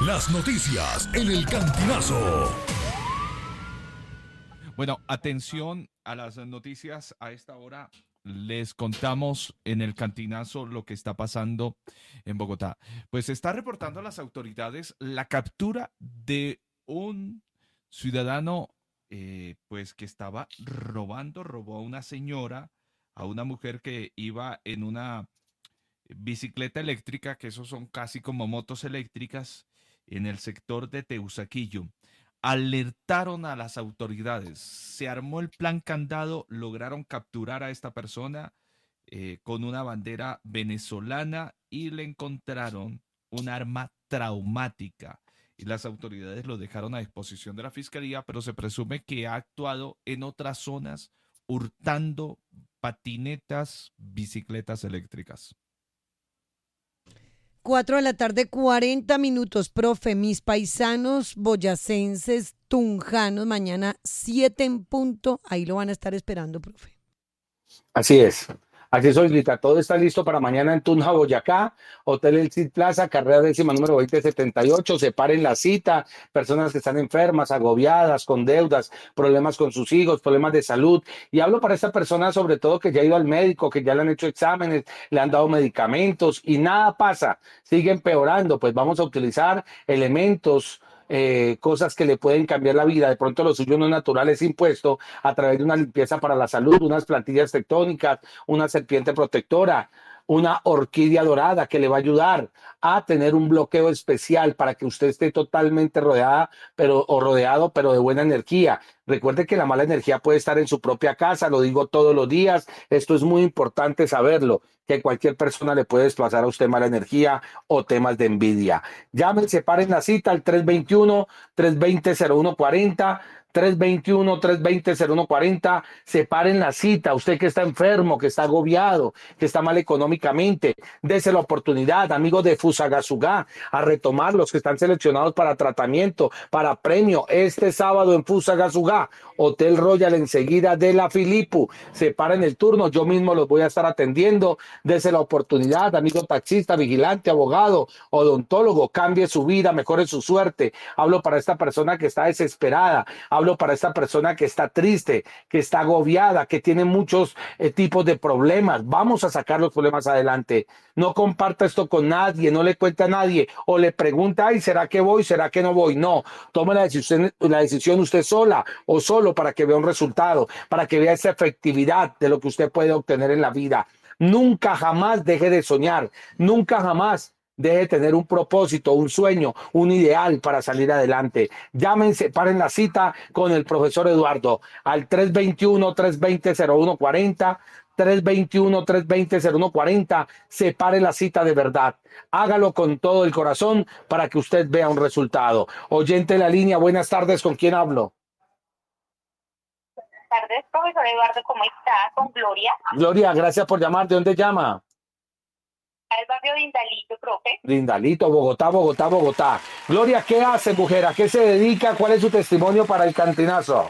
Las noticias en el Cantinazo. Bueno, atención a las noticias a esta hora. Les contamos en el Cantinazo lo que está pasando en Bogotá. Pues se está reportando a las autoridades la captura de un ciudadano pues que estaba robó a una señora, a una mujer que iba en una bicicleta eléctrica, que esos son casi como motos eléctricas, en el sector de Teusaquillo. Alertaron a las autoridades, se armó el plan candado, lograron capturar a esta persona con una bandera venezolana y le encontraron un arma traumática. Y las autoridades lo dejaron a disposición de la fiscalía, pero se presume que ha actuado en otras zonas hurtando patinetas, bicicletas eléctricas. 4 de la tarde, 40 minutos, profe. Mis paisanos boyacenses, tunjanos, mañana 7 en punto. Ahí lo van a estar esperando, profe. Así es. Así es, Olguita. Todo está listo para mañana en Tunja, Boyacá, Hotel El Cid Plaza, carrera décima número 2078. Separen la cita. Personas que están enfermas, agobiadas, con deudas, problemas con sus hijos, problemas de salud. Y hablo para esta persona, sobre todo, que ya ha ido al médico, que ya le han hecho exámenes, le han dado medicamentos y nada pasa. Sigue empeorando. Pues vamos a utilizar elementos, cosas que le pueden cambiar la vida. De pronto lo suyo no es natural, es impuesto a través de una limpieza para la salud, unas plantillas tectónicas, una serpiente protectora, una orquídea dorada que le va a ayudar a tener un bloqueo especial para que usted esté totalmente rodeada, rodeado, pero de buena energía. Recuerde que la mala energía puede estar en su propia casa, lo digo todos los días. Esto es muy importante saberlo, que cualquier persona le puede desplazar a usted mala energía o temas de envidia. Llamen, separen la cita al 321-320-0140. 321-320-0140, separen la cita. Usted que está enfermo, que está agobiado, que está mal económicamente, dese la oportunidad, amigos de Fusagasugá, a retomar los que están seleccionados para tratamiento, para premio, este sábado en Fusagasugá, Hotel Royal enseguida de la Filipu. Separen el turno, yo mismo los voy a estar atendiendo. Dese la oportunidad, amigo taxista, vigilante, abogado, odontólogo, cambie su vida, mejore su suerte. Hablo para esta persona que está desesperada, hablo para esta persona que está triste, que está agobiada, que tiene muchos tipos de problemas. Vamos a sacar los problemas adelante. No comparta esto con nadie, no le cuente a nadie o le pregunta, ay, ¿será que voy? ¿Será que no voy? No, tome la decisión usted sola o solo para que vea un resultado, para que vea esa efectividad de lo que usted puede obtener en la vida. Nunca jamás deje de soñar, nunca jamás deje de tener un propósito, un sueño, un ideal para salir adelante. Llámense, paren la cita con el profesor Eduardo al 321-320-0140, 321-320-0140. Separe la cita de verdad. Hágalo con todo el corazón para que usted vea un resultado. Oyente de la línea, buenas tardes, ¿con quién hablo? Buenas tardes, profesor Eduardo, ¿cómo está? Con Gloria. Gloria, gracias por llamar. ¿De dónde llama? Al barrio de Indalito, profe. Lindalito, Bogotá, Bogotá, Bogotá. Gloria, ¿qué hace, mujer? ¿A qué se dedica? ¿Cuál es su testimonio para el Cantinazo?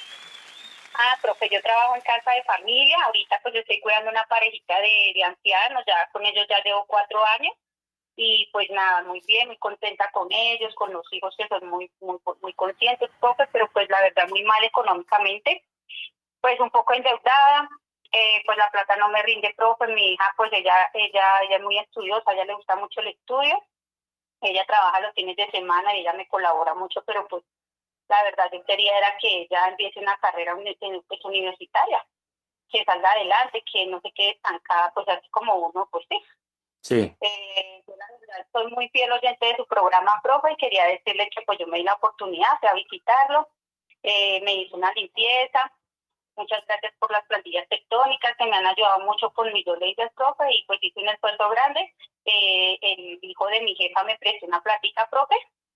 Profe, yo trabajo en casa de familia. Ahorita pues yo estoy cuidando una parejita de ancianos. Ya con ellos ya llevo 4 años. Y pues nada, muy bien, muy contenta con ellos, con los hijos que son muy conscientes, profe, pero pues la verdad muy mal económicamente. Pues un poco endeudada. Pues la plata no me rinde, profe. Mi hija, pues ella es muy estudiosa, a ella le gusta mucho el estudio. Ella trabaja los fines de semana y ella me colabora mucho, pero pues la verdad yo quería era que ella empiece una carrera universitaria, que salga adelante, que no se quede estancada, pues así como uno, pues sí. Sí. Yo la verdad soy muy fiel oyente de su programa, profe, y quería decirle que pues yo me di la oportunidad, fui a visitarlo, me hizo una limpieza. Muchas gracias por las plantillas tectónicas que me han ayudado mucho con mis dolencias, profe, y pues hice un esfuerzo grande. El hijo de mi jefa me prestó una platica, profe,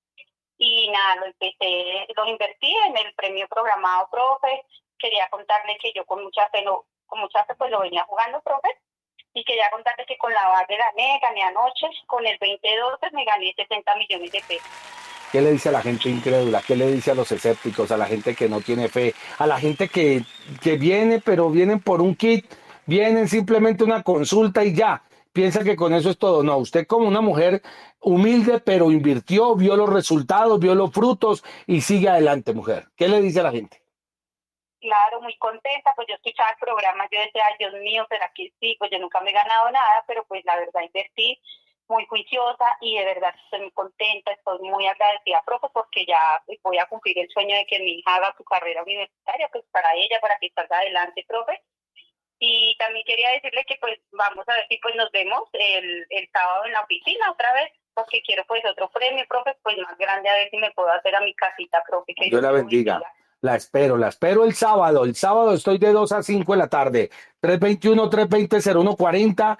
y nada, lo invertí en el premio programado, profe. Quería contarle que yo con mucha fe pues lo venía jugando, profe, y quería contarle que con la base gané anoche, con el 2012 me gané 60 millones de pesos. ¿Qué le dice a la gente incrédula? ¿Qué le dice a los escépticos, a la gente que no tiene fe, a la gente que viene, pero vienen por un kit, vienen simplemente una consulta y ya? piensa que con eso es todo. No, usted como una mujer humilde, pero invirtió, vio los resultados, vio los frutos y sigue adelante, mujer. ¿Qué le dice a la gente? Claro, muy contenta, pues yo escuchaba el programa, yo decía, ay, Dios mío, ¿será que sí? Pues yo nunca me he ganado nada, pero pues la verdad invertí muy juiciosa y de verdad estoy muy contenta, estoy muy agradecida, profe, porque ya voy a cumplir el sueño de que mi hija haga su carrera universitaria, pues para ella, para que salga adelante, profe. Y también quería decirle que pues vamos a ver si pues nos vemos el sábado en la oficina otra vez, porque quiero pues otro premio, profe, pues más grande, a ver si me puedo hacer a mi casita, profe. Que Dios la bendiga. La espero el sábado. El sábado estoy de 2 a 5 de la tarde. 321-320-0140,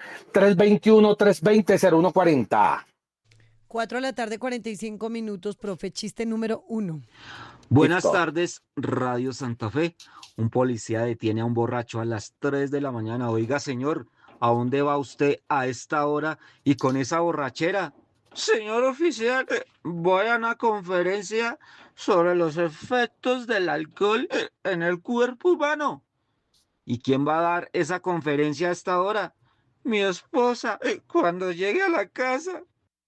321-320-0140. 4 de la tarde, 45 minutos, profe. Chiste número 1. Buenas tardes, Radio Santa Fe. Un policía detiene a un borracho a las 3 de la mañana. Oiga, señor, ¿a dónde va usted a esta hora y con esa borrachera? Señor oficial, voy a una conferencia sobre los efectos del alcohol en el cuerpo humano. ¿Y quién va a dar esa conferencia a esta hora? Mi esposa, cuando llegue a la casa.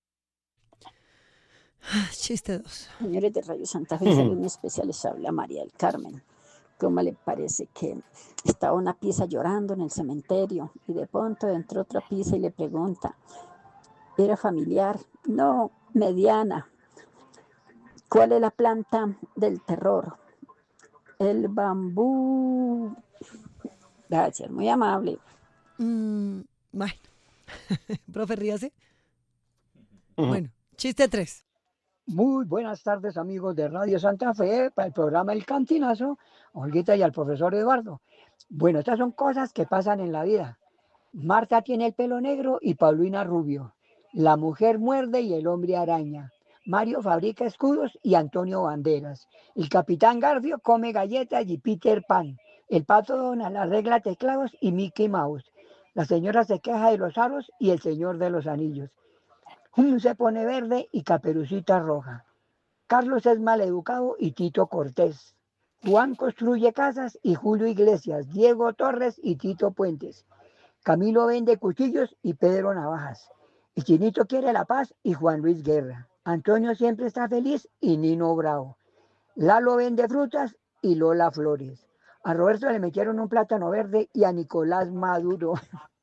Chiste 2. Señores de Radio Santa Fe, saludos especial, les habla María del Carmen. ¿Cómo le parece que estaba una pieza llorando en el cementerio y de pronto entró otra pieza y le pregunta, ¿era familiar? No, mediana. ¿Cuál es la planta del terror? El bambú. Gracias, muy amable. Bueno, profe, ríase. Bueno, chiste 3. Muy buenas tardes, amigos de Radio Santa Fe, para el programa El Cantinazo, Olguita y al profesor Eduardo. Bueno, estas son cosas que pasan en la vida. Marta tiene el pelo negro y Paulina rubio. La mujer muerde y el hombre araña. Mario fabrica escudos y Antonio banderas. El capitán Garfio come galletas y Peter Pan. El pato Donald arregla teclados y Mickey Mouse. La señora se queja de los aros y el señor de los anillos. Se pone verde y Caperucita roja. Carlos es maleducado y Tito Cortés. Juan construye casas y Julio Iglesias, Diego Torres y Tito Puentes. Camilo vende cuchillos y Pedro navajas. Y Chinito quiere la paz y Juan Luis Guerra. Antonio siempre está feliz y Nino Bravo. Lalo vende frutas y Lola flores. A Roberto le metieron un plátano verde y a Nicolás Maduro.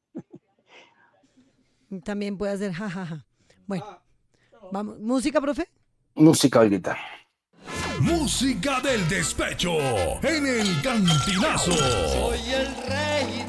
También puede hacer jajaja. Bueno, vamos. ¿Música, profe? Música, Olguita. Música del despecho en el Cantinazo. Soy el rey